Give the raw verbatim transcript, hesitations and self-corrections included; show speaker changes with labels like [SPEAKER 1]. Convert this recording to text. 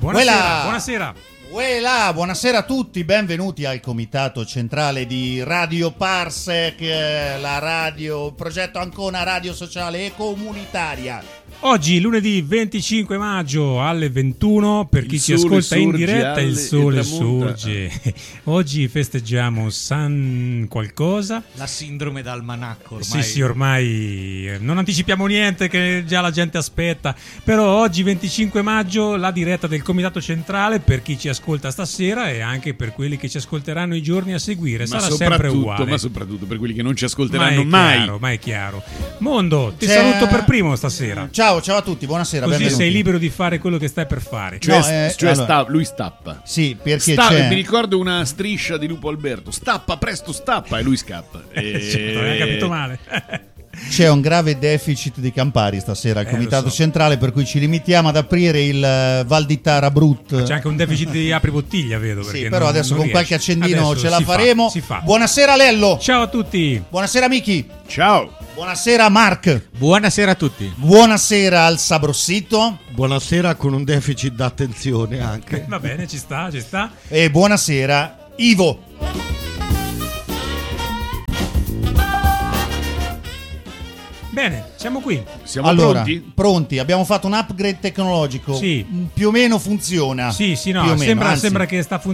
[SPEAKER 1] Buonasera,
[SPEAKER 2] Uela.
[SPEAKER 1] buonasera.
[SPEAKER 2] Uela, buonasera a tutti, benvenuti al comitato centrale di Radio Parsec, la radio, progetto Ancona, radio sociale e comunitaria.
[SPEAKER 1] Oggi, lunedì venticinque maggio alle ventuno, per chi
[SPEAKER 3] Il
[SPEAKER 1] ci ascolta in
[SPEAKER 3] sorge
[SPEAKER 1] diretta,
[SPEAKER 3] alle-
[SPEAKER 1] il sole
[SPEAKER 3] e tramonta.
[SPEAKER 1] sorge. Oggi festeggiamo San qualcosa.
[SPEAKER 4] La sindrome d'almanacco ormai.
[SPEAKER 1] Sì, sì, ormai eh, non anticipiamo niente che già la gente aspetta. Però oggi venticinque maggio la diretta del comitato centrale per chi ci ascolta stasera e anche per quelli che ci ascolteranno i giorni a seguire.
[SPEAKER 3] Ma
[SPEAKER 1] Sarà sempre
[SPEAKER 3] soprattutto,
[SPEAKER 1] uguale.
[SPEAKER 3] ma soprattutto per quelli che non ci
[SPEAKER 1] Ma
[SPEAKER 3] ascolteranno
[SPEAKER 1] è
[SPEAKER 3] mai.
[SPEAKER 1] chiaro, ma è chiaro. Mondo, ti
[SPEAKER 2] C'è-
[SPEAKER 1] saluto per primo stasera.
[SPEAKER 2] Ciao, ciao a tutti, buonasera,
[SPEAKER 1] Così
[SPEAKER 2] benvenuti.
[SPEAKER 1] sei libero di fare quello che stai per fare.
[SPEAKER 3] Cioè,
[SPEAKER 2] No, eh,
[SPEAKER 3] cioè
[SPEAKER 2] allora-
[SPEAKER 3] sta- lui stappa.
[SPEAKER 2] Sì, perché
[SPEAKER 3] Sta-
[SPEAKER 2] c'è...
[SPEAKER 3] Mi ricordo una striscia di Lupo Alberto. Stappa, presto, stappa. E lui scappa. E...
[SPEAKER 1] Certo, non hai capito male.
[SPEAKER 2] C'è un grave deficit di campari stasera al
[SPEAKER 1] Eh,
[SPEAKER 2] comitato
[SPEAKER 1] lo so.
[SPEAKER 2] centrale, per cui ci limitiamo ad aprire il eh, Val di Tara Brut.
[SPEAKER 1] C'è anche un deficit di apri bottiglia, vedo.
[SPEAKER 2] Sì,
[SPEAKER 1] perché
[SPEAKER 2] però
[SPEAKER 1] non-
[SPEAKER 2] adesso
[SPEAKER 1] non
[SPEAKER 2] con
[SPEAKER 1] riesci.
[SPEAKER 2] qualche accendino
[SPEAKER 1] Adesso
[SPEAKER 2] ce la
[SPEAKER 1] si fa,
[SPEAKER 2] faremo.
[SPEAKER 1] si fa.
[SPEAKER 2] Buonasera Lello.
[SPEAKER 1] Ciao a tutti.
[SPEAKER 2] Buonasera Miki.
[SPEAKER 3] Ciao.
[SPEAKER 2] Buonasera Mark.
[SPEAKER 4] Buonasera a tutti.
[SPEAKER 2] Buonasera al Sabrossito.
[SPEAKER 5] Buonasera con un deficit d'attenzione anche.
[SPEAKER 1] Va bene, ci sta, ci sta.
[SPEAKER 2] E buonasera Ivo.
[SPEAKER 1] Bene, siamo qui.
[SPEAKER 3] Siamo
[SPEAKER 2] Allora,
[SPEAKER 3] pronti?
[SPEAKER 2] pronti? Abbiamo fatto un upgrade tecnologico.
[SPEAKER 1] Sì.
[SPEAKER 2] Più o meno funziona.
[SPEAKER 1] Sì, sì, no,
[SPEAKER 2] Più o meno,
[SPEAKER 1] sembra,
[SPEAKER 2] anzi.
[SPEAKER 1] sembra che sta funzionando